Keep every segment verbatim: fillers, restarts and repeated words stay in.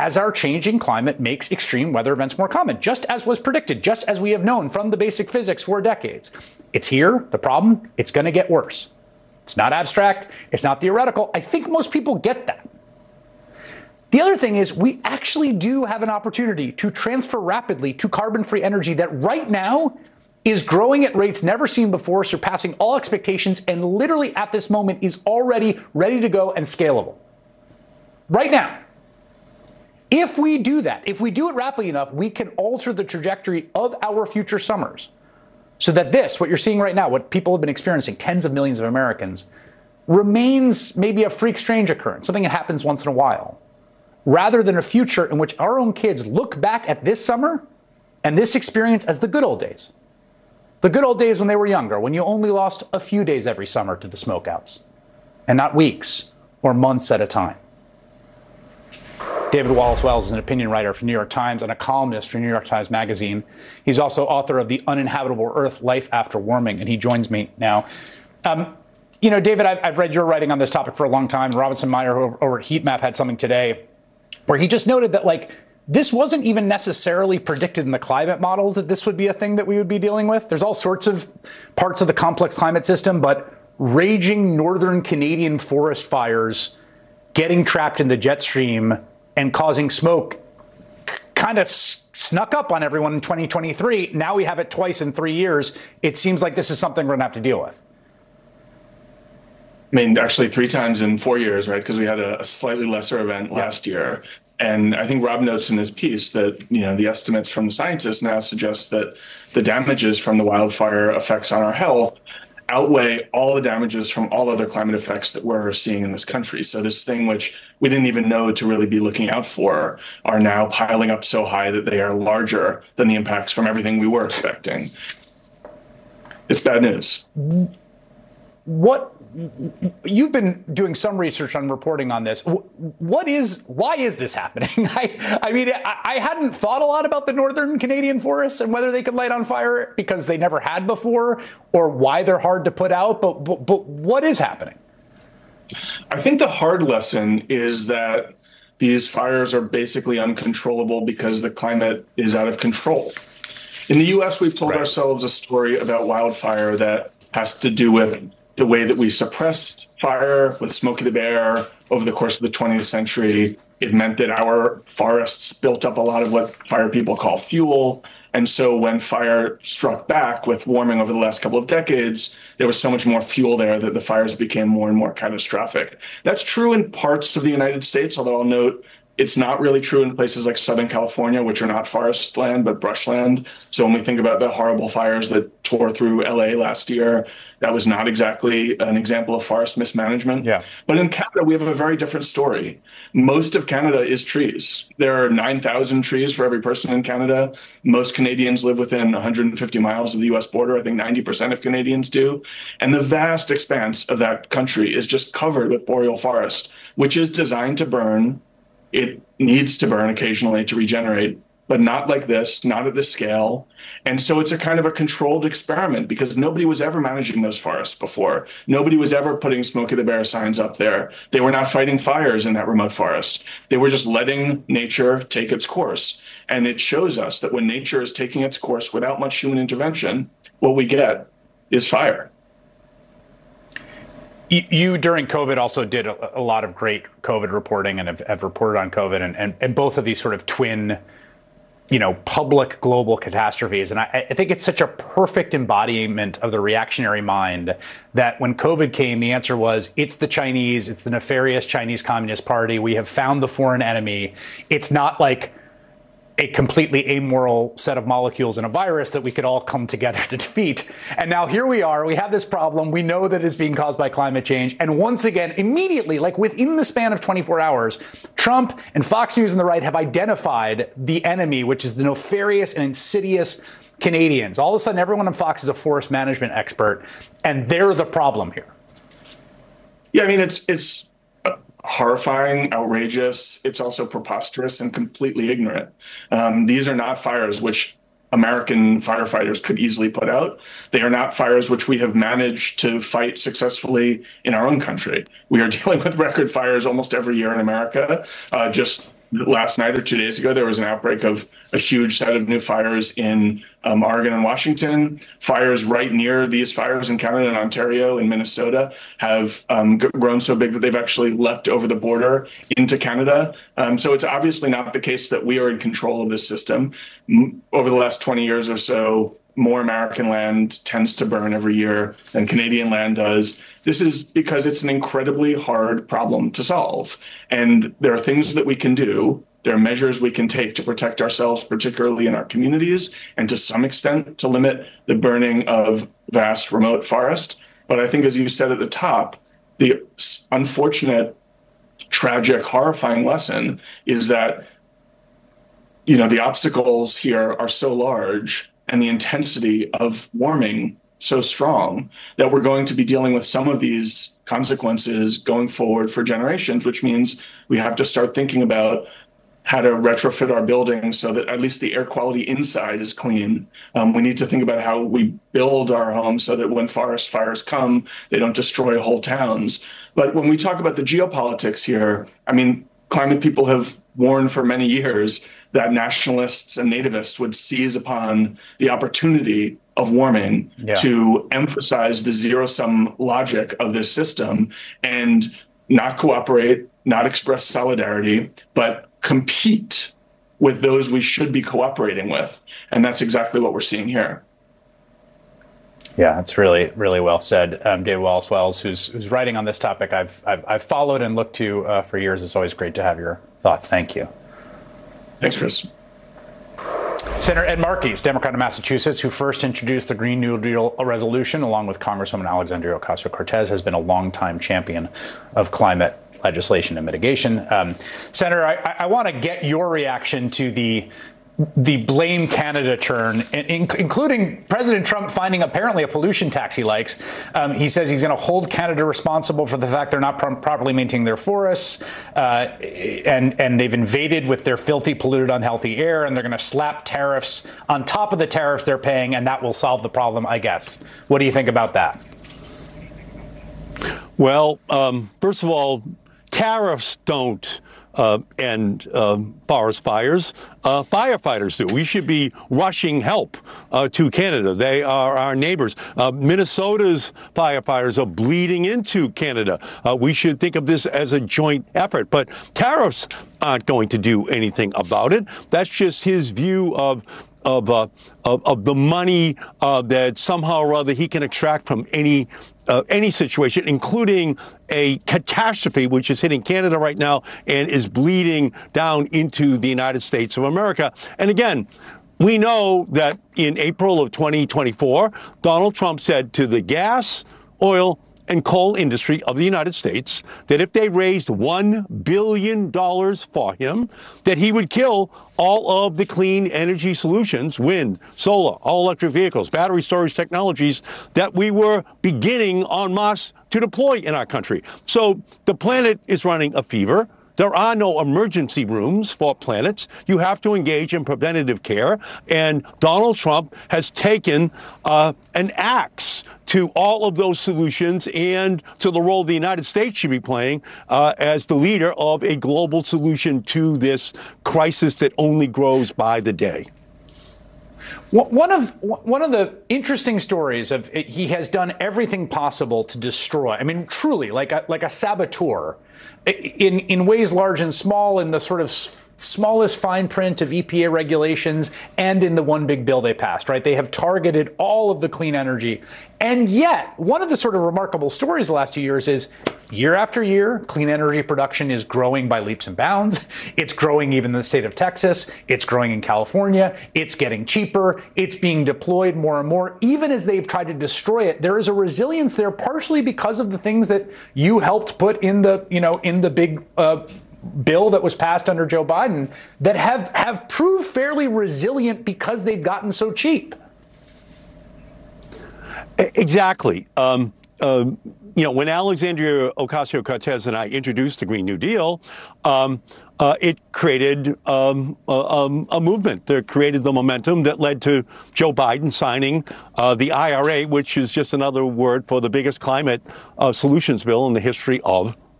as our changing climate makes extreme weather events more common, just as was predicted, just as we have known from the basic physics for decades. It's here. The problem, it's going to get worse. It's not abstract. It's not theoretical. I think most people get that. The other thing is we actually do have an opportunity to transfer rapidly to carbon-free energy that right now is growing at rates never seen before, surpassing all expectations, and literally at this moment is already ready to go and scalable. Right now. If we do that, if we do it rapidly enough, we can alter the trajectory of our future summers so that this, what you're seeing right now, what people have been experiencing, tens of millions of Americans, remains maybe a freak strange occurrence, something that happens once in a while, rather than a future in which our own kids look back at this summer and this experience as the good old days. The good old days when they were younger, when you only lost a few days every summer to the smokeouts, and not weeks or months at a time. David Wallace Wells is an opinion writer for New York Times and a columnist for New York Times Magazine. He's also author of The Uninhabitable Earth, Life After Warming, and he joins me now. Um, you know, David, I've, I've read your writing on this topic for a long time. Robinson Meyer over, over at Heatmap had something today where he just noted that, like, this wasn't even necessarily predicted in the climate models that this would be a thing that we would be dealing with. There's all sorts of parts of the complex climate system, but raging northern Canadian forest fires getting trapped in the jet stream and causing smoke kind of snuck up on everyone in twenty twenty-three. Now we have it twice in three years. It seems like this is something we're going to have to deal with. I mean, actually three times in four years, right? Because we had a, a slightly lesser event yeah. last year. And I think Rob notes in his piece that, you know, the estimates from the scientists now suggest that the damages from the wildfire effects on our health outweigh all the damages from all other climate effects that we're seeing in this country. So this thing which we didn't even know to really be looking out for are now piling up so high that they are larger than the impacts from everything we were expecting. It's bad news. What you've been doing some research on reporting on this. What is, why is this happening? I, I mean, I, I hadn't thought a lot about the northern Canadian forests and whether they could light on fire because they never had before, or why they're hard to put out. But, but, but what is happening? I think the hard lesson is that these fires are basically uncontrollable because the climate is out of control. In the U S, we've told right. ourselves a story about wildfire that has to do with the way that we suppressed fire with Smokey the Bear over the course of the twentieth century. It meant that our forests built up a lot of what fire people call fuel. And so when fire struck back with warming over the last couple of decades, there was so much more fuel there that the fires became more and more catastrophic. That's true in parts of the United States, although I'll note it's not really true in places like Southern California, which are not forest land, but brushland. So when we think about the horrible fires that tore through L A last year, that was not exactly an example of forest mismanagement. Yeah. But in Canada, we have a very different story. Most of Canada is trees. There are nine thousand trees for every person in Canada. Most Canadians live within one hundred fifty miles of the U S border. I think ninety percent of Canadians do. And the vast expanse of that country is just covered with boreal forest, which is designed to burn. It needs to burn occasionally to regenerate, but not like this, not at this scale. And so it's a kind of a controlled experiment because nobody was ever managing those forests before. Nobody was ever putting Smokey the Bear signs up there. They were not fighting fires in that remote forest. They were just letting nature take its course. And it shows us that when nature is taking its course without much human intervention, what we get is fire. You, during COVID, also did a, a lot of great COVID reporting and have, have reported on COVID and, and, and both of these sort of twin, you know, public global catastrophes. And I, I think it's such a perfect embodiment of the reactionary mind that when COVID came, the answer was it's the Chinese, it's the nefarious Chinese Communist Party. We have found the foreign enemy. It's not like a completely amoral set of molecules in a virus that we could all come together to defeat. And now here we are, we have this problem. We know that it's being caused by climate change. And once again, immediately, like within the span of twenty-four hours, Trump and Fox News and the right have identified the enemy, which is the nefarious and insidious Canadians. All of a sudden, everyone on Fox is a forest management expert, and they're the problem here. Yeah, I mean, it's it's horrifying, outrageous. It's also preposterous and completely ignorant. Um, these are not fires which American firefighters could easily put out. They are not fires which we have managed to fight successfully in our own country. We are dealing with record fires almost every year in America. Uh, just last night or two days ago, there was an outbreak of a huge set of new fires in um, Oregon and Washington. Fires right near these fires in Canada and Ontario and Minnesota have um, g- grown so big that they've actually leapt over the border into Canada. Um, so it's obviously not the case that we are in control of this system. M- over the last twenty years or so, more American land tends to burn every year than Canadian land does. This is because it's an incredibly hard problem to solve. And there are things that we can do. There are measures we can take to protect ourselves, particularly in our communities, and to some extent to limit the burning of vast remote forest. But I think, as you said at the top, the unfortunate, tragic, horrifying lesson is that, you know, the obstacles here are so large and the intensity of warming so strong that we're going to be dealing with some of these consequences going forward for generations, which means we have to start thinking about how to retrofit our buildings so that at least the air quality inside is clean. Um, we need to think about how we build our homes so that when forest fires come, they don't destroy whole towns. But when we talk about the geopolitics here, I mean, climate people have warned for many years that nationalists and nativists would seize upon the opportunity of warming yeah. to emphasize the zero-sum logic of this system and not cooperate, not express solidarity, but compete with those we should be cooperating with. And that's exactly what we're seeing here. Yeah, that's really, really well said. Um, David Wallace Wells, who's who's writing on this topic, I've I've, I've followed and looked to uh, for years. It's always great to have your thoughts. Thank you. Thanks, Chris. Senator Ed Markey, Democrat of Massachusetts, who first introduced the Green New Deal resolution, along with Congresswoman Alexandria Ocasio-Cortez, has been a longtime champion of climate legislation and mitigation. Um, Senator, I, I want to get your reaction to the the blame Canada turn, in, including President Trump finding apparently a pollution tax he likes. Um, he says he's going to hold Canada responsible for the fact they're not pro- properly maintaining their forests, uh, and and they've invaded with their filthy, polluted, unhealthy air, and they're going to slap tariffs on top of the tariffs they're paying, and that will solve the problem, I guess. What do you think about that? Well, um, first of all, tariffs don't Uh, and uh, forest fires, uh, firefighters do. We should be rushing help uh, to Canada. They are our neighbors. Uh, Minnesota's firefighters are bleeding into Canada. Uh, we should think of this as a joint effort. But tariffs aren't going to do anything about it. That's just his view of of uh, of, of the money uh, that somehow or other he can extract from any Uh, any situation, including a catastrophe which is hitting Canada right now and is bleeding down into the United States of America. And again, we know that in April of twenty twenty-four, Donald Trump said to the gas, oil, and coal industry of the United States that if they raised one billion dollars for him, that he would kill all of the clean energy solutions, wind, solar, all-electric vehicles, battery storage technologies that we were beginning en masse to deploy in our country. So the planet is running a fever. There are no emergency rooms for planets. You have to engage in preventative care. And Donald Trump has taken uh, an axe to all of those solutions and to the role the United States should be playing uh, as the leader of a global solution to this crisis that only grows by the day. One of one of the interesting stories of it, he has done everything possible to destroy. I mean, truly, like a, like a saboteur, in in ways large and small, in the sort of smallest fine print of E P A regulations and in the one big bill they passed. Right, they have targeted all of the clean energy, and yet one of the sort of remarkable stories the last two years is year after year, clean energy production is growing by leaps and bounds. It's growing even in the state of Texas. It's growing in California. It's getting cheaper. It's being deployed more and more. Even as they've tried to destroy it, there is a resilience there, partially because of the things that you helped put in the, you know, in the big uh, bill that was passed under Joe Biden, that have, have proved fairly resilient because they've gotten so cheap. Exactly. Um, uh, You know, when Alexandria Ocasio-Cortez and I introduced the Green New Deal, um, uh, it created um, a, um, a movement that created the momentum that led to Joe Biden signing uh, the I R A, which is just another word for the biggest climate uh, solutions bill in the history of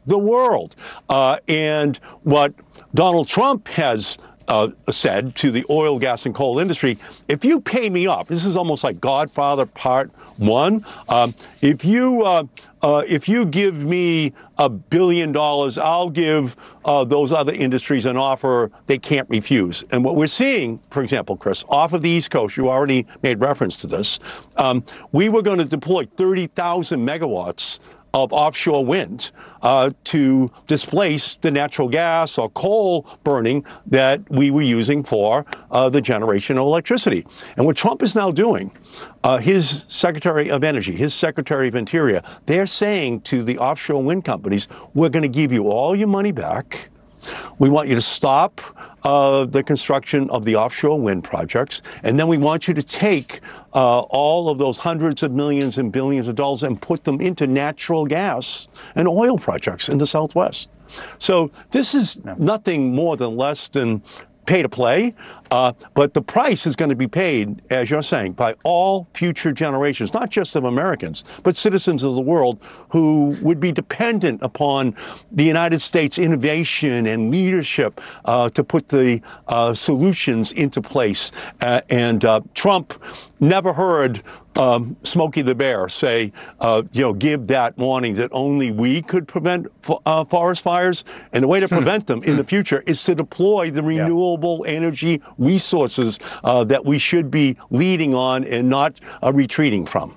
the world. Uh, and what Donald Trump has Uh, said to the oil, gas, and coal industry, if you pay me off, this is almost like Godfather Part One. Um, if you uh, uh, if you give me a billion dollars, I'll give uh, those other industries an offer they can't refuse. And what we're seeing, for example, Chris, off of the East Coast, you already made reference to this. Um, we were going to deploy thirty thousand megawatts of offshore wind uh, to displace the natural gas or coal burning that we were using for uh, the generation of electricity. And what Trump is now doing, uh, his Secretary of Energy, his Secretary of Interior, they're saying to the offshore wind companies, we're going to give you all your money back. We want you to stop uh, the construction of the offshore wind projects, and then we want you to take uh, all of those hundreds of millions and billions of dollars and put them into natural gas and oil projects in the Southwest. So this is nothing more than less than pay to play, uh, but the price is going to be paid, as you're saying, by all future generations, not just of Americans, but citizens of the world who would be dependent upon the United States innovation and leadership uh, to put the uh, solutions into place. Uh, and uh, Trump never heard Um, Smokey the Bear say, uh, you know, give that warning that only we could prevent uh, forest fires. And the way to prevent them in the future is to deploy the renewable yeah. energy resources uh, that we should be leading on and not uh, retreating from.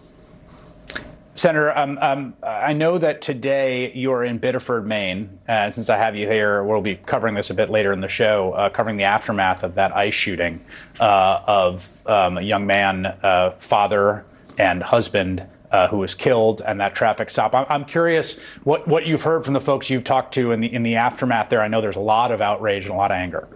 Senator, um, um, I know that today you're in Biddeford, Maine. Uh, since I have you here, we'll be covering this a bit later in the show, uh, covering the aftermath of that ICE shooting uh, of um, a young man, uh, father and husband, uh, who was killed, and that traffic stop. I'm, I'm curious what, what you've heard from the folks you've talked to in the in the aftermath there. I know there's a lot of outrage and a lot of anger.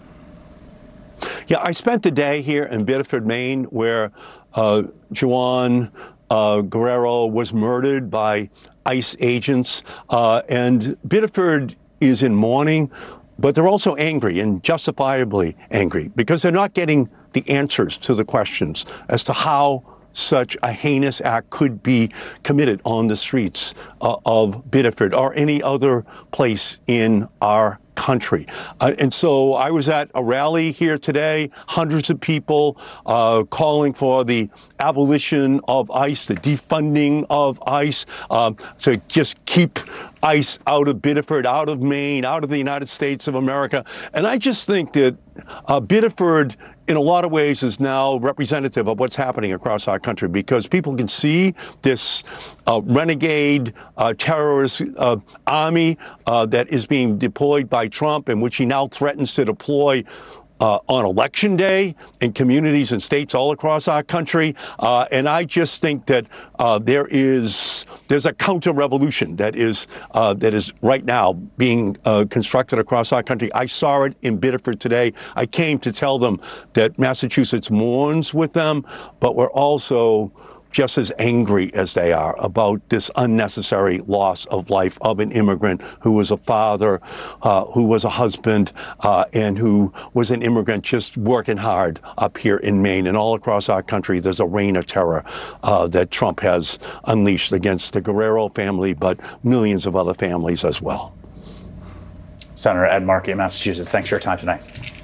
Yeah, I spent the day here in Biddeford, Maine, where uh, Juan Uh, Guerrero was murdered by ICE agents, uh, and Biddeford is in mourning, but they're also angry, and justifiably angry, because they're not getting the answers to the questions as to how such a heinous act could be committed on the streets uh, of Biddeford or any other place in our country. Uh, and so I was at a rally here today, hundreds of people uh, calling for the abolition of ICE, the defunding of ICE, um, to just keep ICE out of Biddeford, out of Maine, out of the United States of America. And I just think that uh, Biddeford, in a lot of ways, is now representative of what's happening across our country, because people can see this uh, renegade uh, terrorist uh, army uh, that is being deployed by Trump, and which he now threatens to deploy Uh, on election day in communities and states all across our country. Uh, and I just think that uh, there is there's a counter-revolution that is uh, that is right now being uh, constructed across our country. I saw it in Biddeford today. I came to tell them that Massachusetts mourns with them, but we're also just as angry as they are about this unnecessary loss of life of an immigrant who was a father, uh, who was a husband, uh, and who was an immigrant just working hard up here in Maine. And all across our country, there's a reign of terror uh, that Trump has unleashed against the Guerrero family, but millions of other families as well. Senator Ed Markey of Massachusetts, thanks for your time tonight.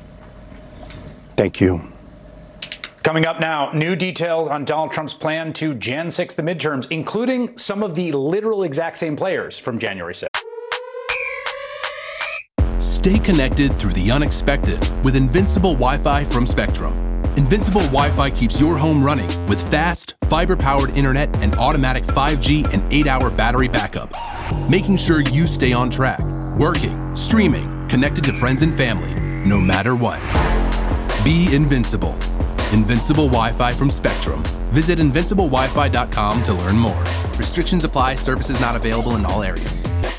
Thank you. Coming up now, new details on Donald Trump's plan to January sixth, the midterms, including some of the literal exact same players from January sixth. Stay connected through the unexpected with Invincible Wi-Fi from Spectrum. Invincible Wi-Fi keeps your home running with fast, fiber-powered internet and automatic five G and eight hour battery backup, making sure you stay on track, working, streaming, connected to friends and family, no matter what. Be invincible. Invincible Wi-Fi from Spectrum. Visit invincible wi fi dot com to learn more. Restrictions apply. Services not available in all areas.